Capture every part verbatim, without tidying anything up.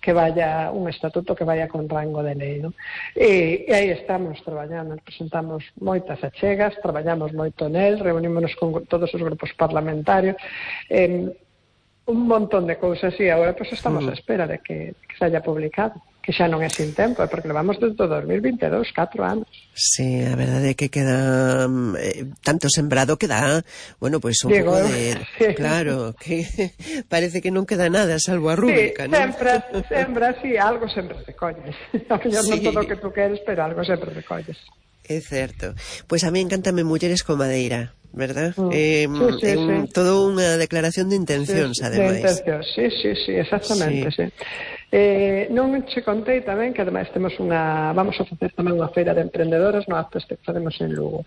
que vaya un estatuto que vaya con rango de lei, non? E, e aí estamos traballando, presentamos moitas achegas, traballamos moito nel, reunímonos con todos os grupos parlamentarios, eh, un montón de cousas, e agora pues, estamos á espera de que, que se haya publicado, que xa non é sin tempo, porque levamos desde o dos mil veintidós, catro anos. Sí, a verdade é que queda eh, tanto sembrado que dá, bueno, pois pues, un Digo, pouco de... Sí. Claro, que parece que non queda nada, salvo a rúbrica, sí, non? sempre, sempre, sí, algo sempre recolles. A mellor sí. Non todo o que tú queres, pero algo sempre recolles. É certo. Pois pues a mí encántame Mulleres con Madeira, verdad? Mm. Eh, sí, sí, é un, sí. todo unha declaración de intencións, sí, ademais. De intencións, sí, sí, sí, exactamente, sí. sí. Eh, non che contei tamén que ademais temos unha, vamos a facer tamén unha feira de emprendedoras no acto este que facemos en Lugo.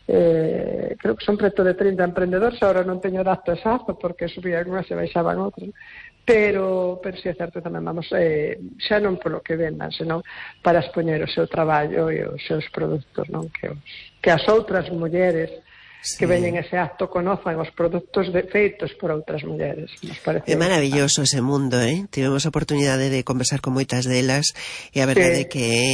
Eh, creo que son preto de trinta emprendedores, agora non teño dato exacto porque subían unhas e baixaban outras, pero, pero si é certo tamén vamos, eh, xa non polo que vendan, senón para expoñer o seu traballo e os seus produtos, non? Que, os, que as outras mulleres sí. que veñen ese acto conozan os produtos de, feitos por outras mulleres. É maravilloso ese mundo, eh? Tivemos a oportunidade de conversar con moitas delas e a verdade é sí. que é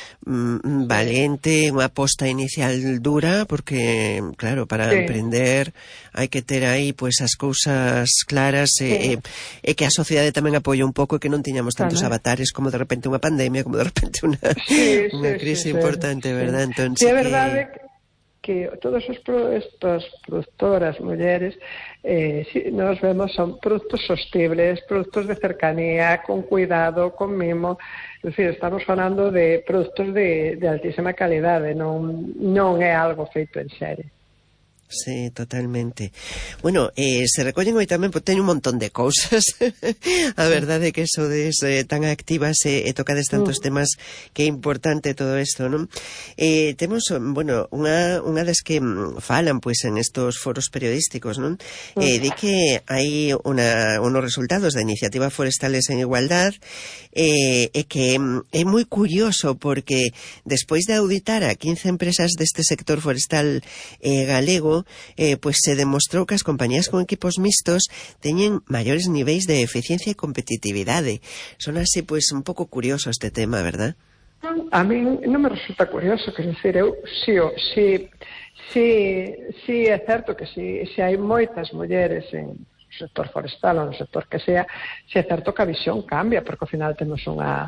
mm, valente, unha aposta inicial dura, porque, claro, para sí. emprender hai que ter aí pois as cousas claras e, sí. e, e que a sociedade tamén apoie un pouco e que non tiñamos tantos claro. avatares como de repente unha pandemia, como de repente unha, sí, unha sí, crise sí, importante, sí. verdad? Entón, sí, é que... verdade que que todas as estas productoras mulleres eh, si, nos vemos son produtos sostibles, productos de cercanía, con cuidado, con mimo, es decir, estamos falando de produtos de, de altísima calidade, non, non é algo feito en serie. Sí, totalmente. Bueno, eh, se recollen hoy tamén, pues, teño un montón de cousas. A verdade é que sodes eh, tan activas e eh, tocades tantos mm. temas que é importante todo isto, non? Eh, temos, bueno, unha, unha das que falan, pois, pues, en estos foros periodísticos, non? Mm. Eh, di que hai una, unos resultados da Iniciativa Forestales en Igualdad eh, e que é moi curioso porque despois de auditar a quince empresas deste sector forestal eh, galego, Eh, pois se demostrou que as compañías con equipos mixtos teñen maiores niveis de eficiencia e competitividade. Son así, pois, un pouco curioso este tema, verdad? A mí non me resulta curioso, que decir, eu, si, si, si, si é certo que si, si hai moitas mulleres en sector forestal ou no sector que sea, si é certo que a visión cambia, porque ao final temos unha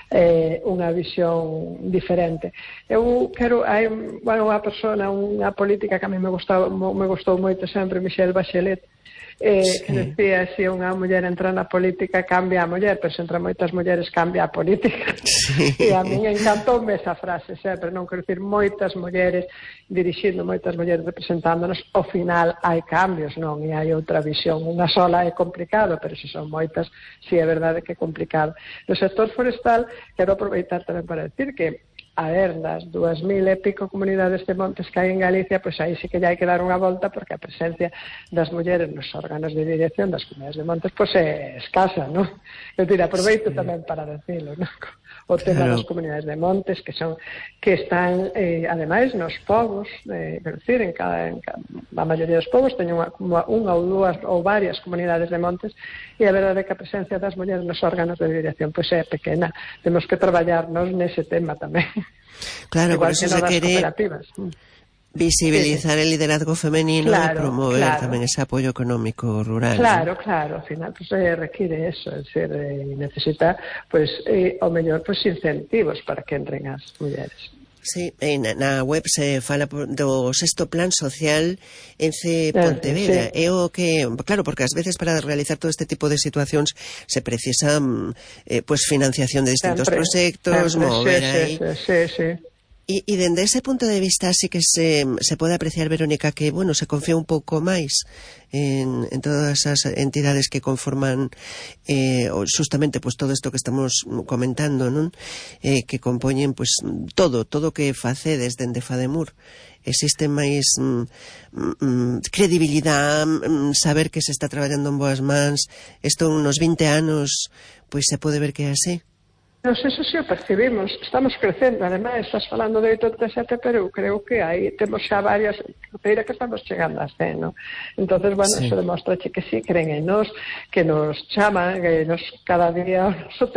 eh, unha visión diferente. Eu quero, hai bueno, unha persona, unha política que a mí me gustou, me gustou moito sempre, Michelle Bachelet, eh, sí. que decía, se unha muller entra na política cambia a muller, pero se entra moitas mulleres cambia a política. Sí. E a mí encantoume esa frase sempre, non quero dicir moitas mulleres dirixindo, moitas mulleres representándonos, ao final hai cambios, non? E hai outra visión, unha sola é complicado, pero se son moitas, si é verdade que é complicado. No sector forestal, quero aproveitar tamén para decir que a ver, das dúas mil e pico comunidades de montes que hai en Galicia, pois aí sí que ya hai que dar unha volta, porque a presencia das mulleres nos órganos de dirección das comunidades de montes pois é escasa, non? Eu dir, aproveito sí. tamén para decirlo, non? O tema claro. das comunidades de montes que son que están, eh, ademais, nos povos, eh, quero dicir, en cada, en cada, a maioría dos povos teñen unha, unha ou dúas ou varias comunidades de montes, e a verdade é que a presencia das mulleres nos órganos de dirección pois é pequena. Temos que traballarnos nese tema tamén. Claro, igual por eso que no se quere visibilizar sí, sí. el liderazgo femenino claro, e promover claro. tamén ese apoyo económico rural. Claro, ¿no? claro, ao final pues, eh, require eso, es decir, eh, necesita pues, eh, o mellor pues, incentivos para que entren as mulleres. Sí, na, na web se fala do sexto plan social en C Pontevedra. Sí. É o que, claro, porque ás veces para realizar todo este tipo de situacións se precisa eh, pues, financiación de distintos sempre, proxectos, sempre, mover sí, aí. Sí, sí, sí. E, e dende ese punto de vista sí que se, se pode apreciar, Verónica, que, bueno, se confía un pouco máis en, en todas as entidades que conforman eh, justamente pues, todo isto que estamos comentando, non? Eh, que compoñen pues, todo, todo que facedes dende Fademur. Existe máis mm, mm, credibilidade, mm, saber que se está traballando en boas mans. Isto unos vinte anos pois se pode ver que é así. Nos eso sí o percibimos, estamos crecendo, ademais estás falando de oitenta e sete, pero eu creo que aí temos xa varias, creira que estamos chegando a cen, non? Entonces, bueno, sí. Eso demostra que sí, creen en nos, que nos chaman, que nos cada día nos